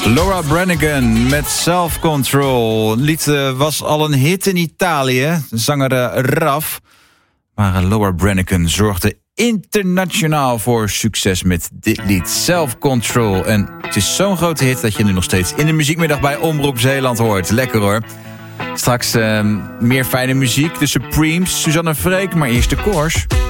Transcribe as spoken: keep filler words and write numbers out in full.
Laura Branigan met Self Control. Het lied uh, was al een hit in Italië. Zanger uh, Raf. Maar uh, Laura Branigan zorgde internationaal voor succes met dit lied. Self Control. En het is zo'n grote hit dat je nu nog steeds in de muziekmiddag bij Omroep Zeeland hoort. Lekker hoor. Straks uh, meer fijne muziek. De Supremes, Suzanne Freek, maar eerst de Koors.